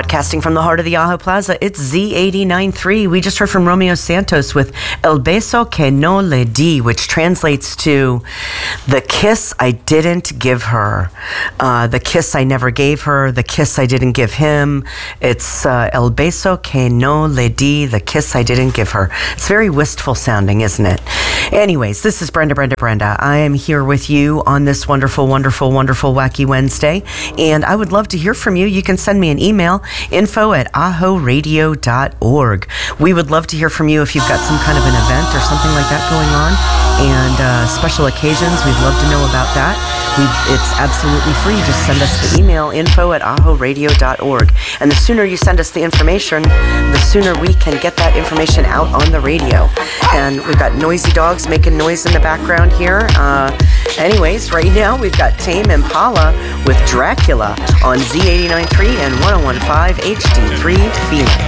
Broadcasting from the heart of the Ajo Plaza, it's Z89.3. We just heard from Romeo Santos with El Beso Que No Le Di, which translates to the kiss I didn't give her, the kiss I never gave her, the kiss I didn't give him. It's El Beso Que No Le Di, the kiss I didn't give her. It's very wistful sounding, isn't it? Anyways, this is Brenda. I am here with you on this wonderful, wacky Wednesday, and I would love to hear from you. You can send me an email, info@ajoradio.org. We would love to hear from you if you've got some kind of an event or something like that going on, and special occasions. We'd love to know about that. It's absolutely free. Just send us the email, info@ajoradio.org. And the sooner you send us the information, the sooner we can get that information out on the radio. And we've got noisy dogs making noise in the background here. Anyways, right now we've got Tame Impala with Dracula on Z89.3 and 101.5 HD3 Phoenix.